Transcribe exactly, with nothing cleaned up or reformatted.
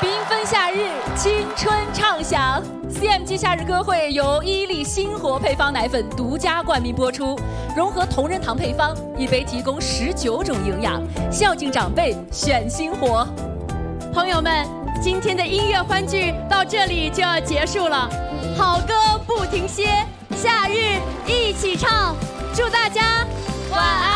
缤纷夏日，青春畅享。C M G 夏日歌会由伊利星活配方奶粉独家冠名播出，融合同仁堂配方，一杯提供十九种营养，孝敬长辈选星活。 朋友们，今天的音乐欢聚到这里就要结束了，好歌不停歇，夏日一起唱，祝大家晚安。